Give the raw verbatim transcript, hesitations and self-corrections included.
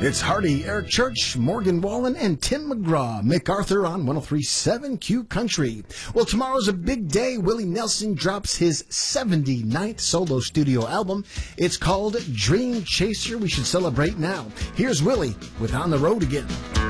It's Hardy, Eric Church, Morgan Wallen, and Tim McGraw. MacArthur on one oh three point seven Q Country. Well, tomorrow's a big day. Willie Nelson drops his seventy-ninth solo studio album. It's called Dream Chaser. We should celebrate now. Here's Willie with On the Road Again.